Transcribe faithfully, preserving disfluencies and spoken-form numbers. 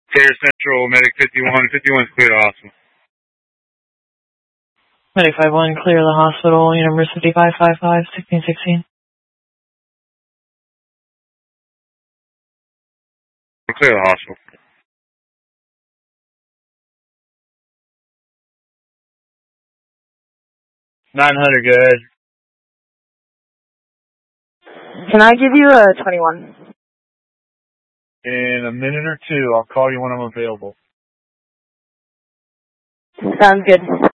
Taylor Central, Medic fifty-one. fifty-one's clear to hospital. Medic five one, clear the hospital. Your number is fifty-five five five, sixteen sixteen. Clear the hospital. nine hundred, good. Can I give you a twenty-one? In a minute or two, I'll call you when I'm available. Sounds good.